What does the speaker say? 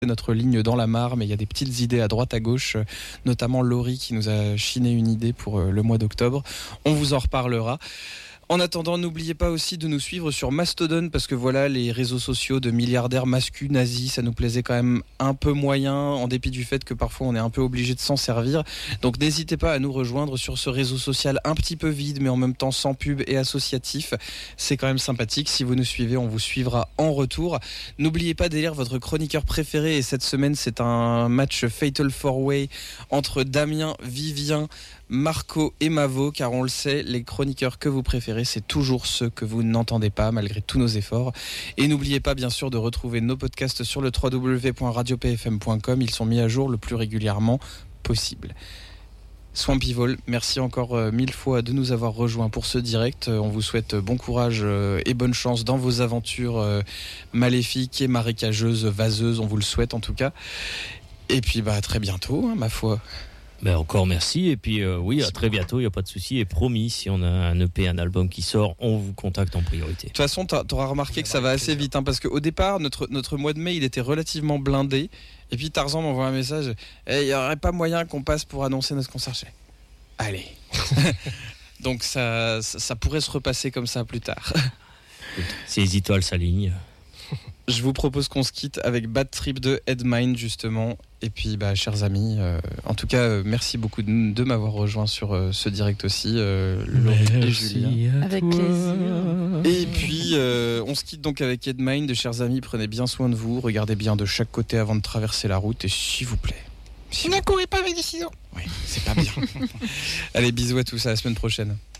notre ligne dans la mare, mais il y a des petites idées à droite à gauche, notamment Laurie qui nous a chiné une idée pour le mois d'octobre. On vous en reparlera. En attendant, n'oubliez pas aussi de nous suivre sur Mastodon, parce que voilà, les réseaux sociaux de milliardaires masculins nazis, ça nous plaisait quand même un peu moyen, en dépit du fait que parfois on est un peu obligé de s'en servir. Donc n'hésitez pas à nous rejoindre sur ce réseau social un petit peu vide, mais en même temps sans pub et associatif. C'est quand même sympathique. Si vous nous suivez, on vous suivra en retour. N'oubliez pas d'élire votre chroniqueur préféré, et cette semaine, c'est un match Fatal 4-Way entre Damien, Vivien, Marco et Mavo, car on le sait, les chroniqueurs que vous préférez, c'est toujours ceux que vous n'entendez pas, malgré tous nos efforts. Et n'oubliez pas, bien sûr, de retrouver nos podcasts sur le www.radiopfm.com. Ils sont mis à jour le plus régulièrement possible. Swampy Vol, merci encore 1000 fois de nous avoir rejoints pour ce direct. On vous souhaite bon courage et bonne chance dans vos aventures maléfiques et marécageuses, vaseuses, on vous le souhaite en tout cas. Et puis à très bientôt, ma foi. Ben encore merci, et puis oui, à très bientôt, il n'y a pas de souci, et promis, si on a un EP, un album qui sort, on vous contacte en priorité. De toute façon, tu auras remarqué que ça va assez vite, parce qu'au départ, notre mois de mai, il était relativement blindé, et puis Tarzan m'envoie un message, il n'y aurait pas moyen qu'on passe pour annoncer notre concert. Allez. Donc ça pourrait se repasser comme ça plus tard. Si les étoiles s'alignent. Je vous propose qu'on se quitte avec Bad Trip de Headmind justement. Et puis chers amis, en tout cas merci beaucoup de m'avoir rejoint sur ce direct aussi, Laurie et Julien. Avec plaisir. Et puis on se quitte donc avec Headmind. Chers amis, prenez bien soin de vous, regardez bien de chaque côté avant de traverser la route, et s'il vous plaît, Ne courez pas avec des ciseaux. Oui, c'est pas bien. Allez, bisous à tous, à la semaine prochaine.